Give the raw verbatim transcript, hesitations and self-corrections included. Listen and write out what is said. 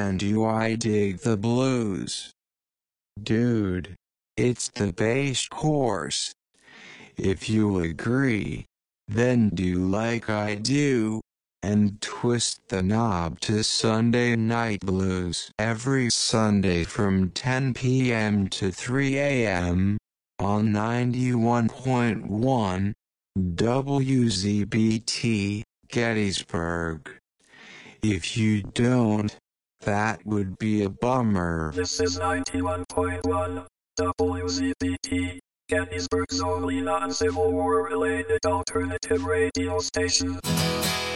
man do I dig the blues. Dude, it's the bass course. If you agree, then do like I do, and twist the knob to Sunday Night Blues every Sunday from ten p m to three a m on ninety-one point one W Z B T, Gettysburg. If you don't, that would be a bummer. This is ninety-one point one W Z B T, Gettysburg's only non-Civil War related alternative radio station.